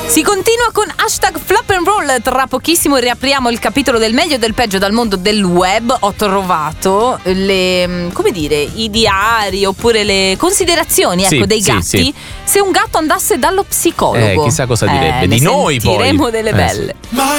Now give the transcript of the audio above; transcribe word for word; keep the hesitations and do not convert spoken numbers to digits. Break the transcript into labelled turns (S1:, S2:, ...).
S1: Si continua con hashtag flop and roll. Tra pochissimo riapriamo il capitolo del meglio e del peggio dal mondo del web. Ho trovato le, come dire, i diari oppure le considerazioni, ecco,
S2: Sì,
S1: dei
S2: sì,
S1: gatti.
S2: sì.
S1: Se un gatto andasse dallo psicologo,
S2: Eh, chissà cosa direbbe
S1: eh,
S2: di
S1: ne
S2: noi poi.
S1: sentiremo delle
S2: Eh, sì.
S1: belle.